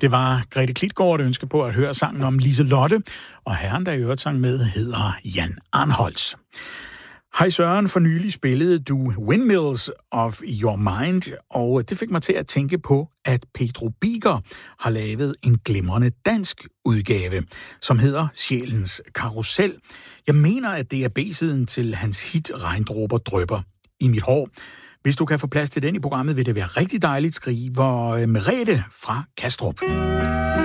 Det var Grete Klitgaard, der ønskede på at høre sangen om Liselotte, og herren, der i øvrigt sang med, hedder Jan Arnholdt. Hej Søren, for nylig spillede du Windmills of Your Mind, og det fik mig til at tænke på, at Pedro Biker har lavet en glimrende dansk udgave, som hedder Sjælens Karusel. Jeg mener, at det er B-siden til hans hit Regndråber drypper i mit hår. Hvis du kan få plads til den i programmet, vil det være rigtig dejligt, skriver Merete fra Kastrup.